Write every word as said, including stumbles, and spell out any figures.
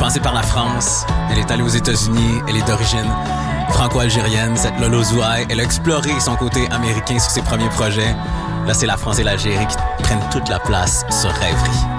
passée par la France, elle est allée aux États-Unis, elle est d'origine franco-algérienne, cette Lolo Zouaï. Elle a exploré son côté américain sur ses premiers projets. Là, c'est la France et l'Algérie qui prennent toute la place sur Rêverie.